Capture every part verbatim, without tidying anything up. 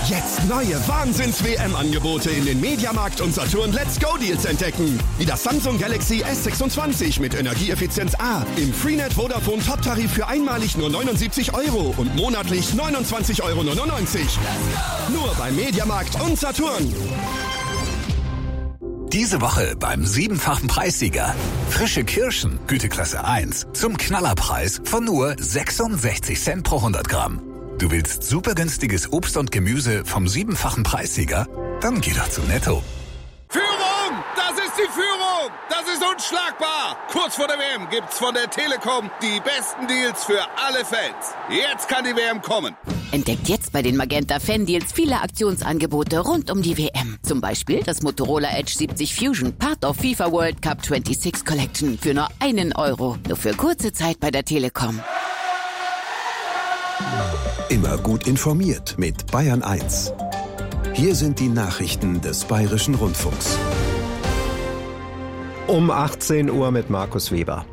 Jetzt neue Wahnsinns-W M-Angebote in den Mediamarkt und Saturn Let's Go Deals entdecken. Wie das Samsung Galaxy S sechsundzwanzig mit Energieeffizienz A im Freenet Vodafone Top-Tarif für einmalig nur neunundsiebzig Euro und monatlich neunundzwanzig Euro neunundneunzig. Nur beim Mediamarkt und Saturn. Diese Woche beim siebenfachen Preissieger. Frische Kirschen, Güteklasse eins, zum Knallerpreis von nur sechsundsechzig Cent pro hundert Gramm. Du willst super günstiges Obst und Gemüse vom siebenfachen Preissieger? Dann geh doch zu Netto. Führung! Das ist die Führung! Das ist unschlagbar! Kurz vor der W M gibt's von der Telekom die besten Deals für alle Fans. Jetzt kann die W M kommen. Entdeckt jetzt bei den Magenta Fan Deals viele Aktionsangebote rund um die W M. Zum Beispiel das Motorola Edge siebzig Fusion, Part of FIFA World Cup sechsundzwanzig Collection für nur einen Euro. Nur für kurze Zeit bei der Telekom. Immer gut informiert mit Bayern eins. Hier sind die Nachrichten des Bayerischen Rundfunks. Um achtzehn Uhr mit Markus Weber.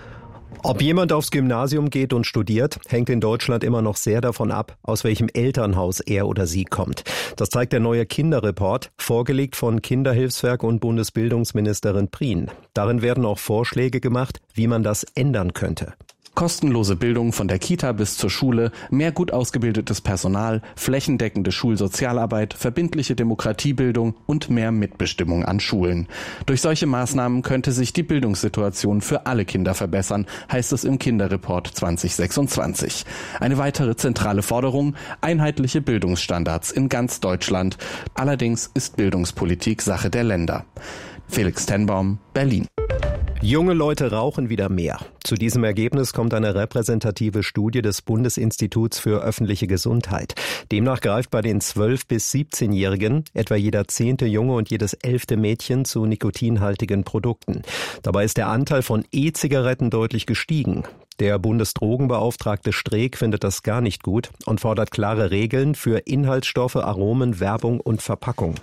Ob jemand aufs Gymnasium geht und studiert, hängt in Deutschland immer noch sehr davon ab, aus welchem Elternhaus er oder sie kommt. Das zeigt der neue Kinderreport, vorgelegt von Kinderhilfswerk und Bundesbildungsministerin Prien. Darin werden auch Vorschläge gemacht, wie man das ändern könnte. Kostenlose Bildung von der Kita bis zur Schule, mehr gut ausgebildetes Personal, flächendeckende Schulsozialarbeit, verbindliche Demokratiebildung und mehr Mitbestimmung an Schulen. Durch solche Maßnahmen könnte sich die Bildungssituation für alle Kinder verbessern, heißt es im Kinderreport zwanzig sechsundzwanzig. Eine weitere zentrale Forderung: einheitliche Bildungsstandards in ganz Deutschland. Allerdings ist Bildungspolitik Sache der Länder. Felix Tenbaum, Berlin. Junge Leute rauchen wieder mehr. Zu diesem Ergebnis kommt eine repräsentative Studie des Bundesinstituts für öffentliche Gesundheit. Demnach greift bei den zwölf- bis siebzehnjährigen etwa jeder zehnte Junge und jedes elfte Mädchen zu nikotinhaltigen Produkten. Dabei ist der Anteil von E-Zigaretten deutlich gestiegen. Der Bundesdrogenbeauftragte Streeck findet das gar nicht gut und fordert klare Regeln für Inhaltsstoffe, Aromen, Werbung und Verpackung.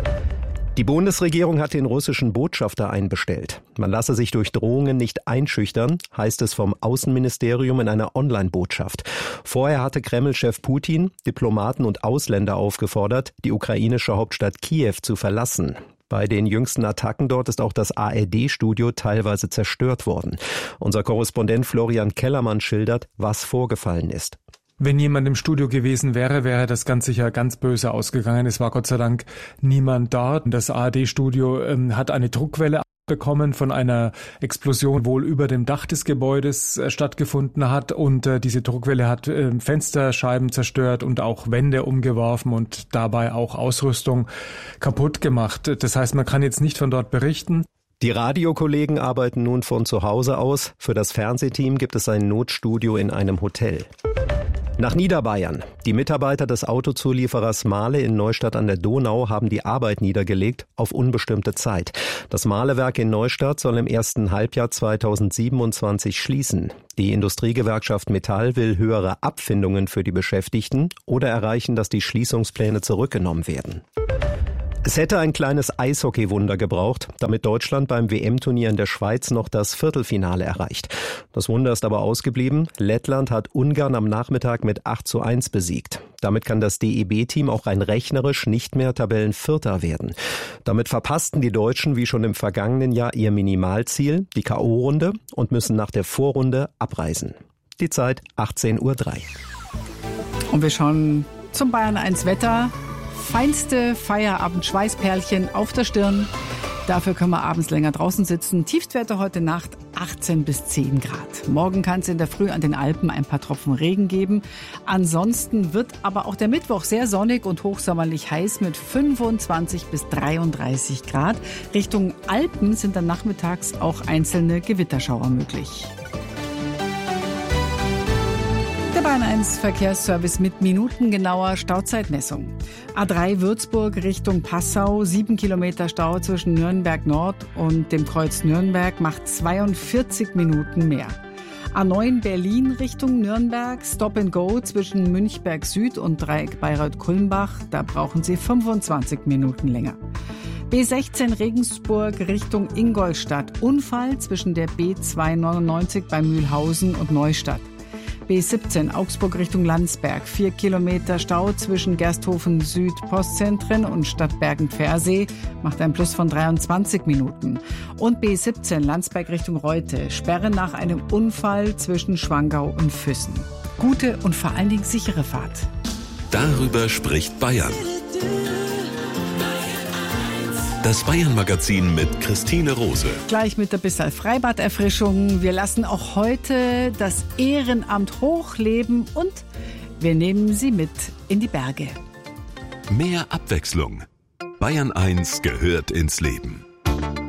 Die Bundesregierung hat den russischen Botschafter einbestellt. Man lasse sich durch Drohungen nicht einschüchtern, heißt es vom Außenministerium in einer Online-Botschaft. Vorher hatte Kreml-Chef Putin Diplomaten und Ausländer aufgefordert, die ukrainische Hauptstadt Kiew zu verlassen. Bei den jüngsten Attacken dort ist auch das A R D-Studio teilweise zerstört worden. Unser Korrespondent Florian Kellermann schildert, was vorgefallen ist. Wenn jemand im Studio gewesen wäre, wäre das ganz sicher ganz böse ausgegangen. Es war Gott sei Dank niemand dort. Das A R D-Studio ähm, hat eine Druckwelle bekommen von einer Explosion wohl über dem Dach des Gebäudes äh, stattgefunden hat. Und äh, diese Druckwelle hat äh, Fensterscheiben zerstört und auch Wände umgeworfen und dabei auch Ausrüstung kaputt gemacht. Das heißt, man kann jetzt nicht von dort berichten. Die Radiokollegen arbeiten nun von zu Hause aus. Für das Fernsehteam gibt es ein Notstudio in einem Hotel. Nach Niederbayern. Die Mitarbeiter des Autozulieferers Mahle in Neustadt an der Donau haben die Arbeit niedergelegt auf unbestimmte Zeit. Das Mahlewerk in Neustadt soll im ersten Halbjahr zweitausendsiebenundzwanzig schließen. Die Industriegewerkschaft Metall will höhere Abfindungen für die Beschäftigten oder erreichen, dass die Schließungspläne zurückgenommen werden. Es hätte ein kleines Eishockeywunder gebraucht, damit Deutschland beim W M-Turnier in der Schweiz noch das Viertelfinale erreicht. Das Wunder ist aber ausgeblieben. Lettland hat Ungarn am Nachmittag mit acht zu eins besiegt. Damit kann das D E B-Team auch rein rechnerisch nicht mehr Tabellenvierter werden. Damit verpassten die Deutschen wie schon im vergangenen Jahr ihr Minimalziel, die K O-Runde, und müssen nach der Vorrunde abreisen. Die Zeit achtzehn Uhr drei. Und wir schauen zum Bayern eins Wetter. Feinste Feierabend-Schweißperlchen auf der Stirn. Dafür können wir abends länger draußen sitzen. Tiefstwerte heute Nacht achtzehn bis zehn Grad. Morgen kann es in der Früh an den Alpen ein paar Tropfen Regen geben. Ansonsten wird aber auch der Mittwoch sehr sonnig und hochsommerlich heiß mit fünfundzwanzig bis dreiunddreißig Grad. Richtung Alpen sind dann nachmittags auch einzelne Gewitterschauer möglich. Der Bayern eins Verkehrsservice mit minutengenauer Stauzeitmessung. A drei Würzburg Richtung Passau, sieben Kilometer Stau zwischen Nürnberg Nord und dem Kreuz Nürnberg macht zweiundvierzig Minuten mehr. A neun Berlin Richtung Nürnberg, Stop and Go zwischen Münchberg Süd und Dreieck Bayreuth-Kulmbach, da brauchen Sie fünfundzwanzig Minuten länger. B sechzehn Regensburg Richtung Ingolstadt, Unfall zwischen der B zweihundertneunundneunzig bei Mühlhausen und Neustadt. B siebzehn Augsburg Richtung Landsberg. Vier Kilometer Stau zwischen Gersthofen Süd Postzentren und Stadt Bergen-Pfersee macht ein Plus von dreiundzwanzig Minuten. Und B siebzehn Landsberg Richtung Reute. Sperre nach einem Unfall zwischen Schwangau und Füssen. Gute und vor allen Dingen sichere Fahrt. Darüber spricht Bayern. Das Bayern-Magazin mit Christine Rose. Gleich mit der Bissau Freibad-Erfrischung. Wir lassen auch heute das Ehrenamt hochleben und wir nehmen Sie mit in die Berge. Mehr Abwechslung. Bayern eins gehört ins Leben.